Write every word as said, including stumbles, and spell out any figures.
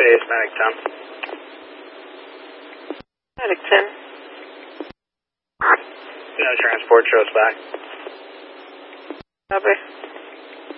Space, Medic ten. Medic ten. No transport, show us back. Copy.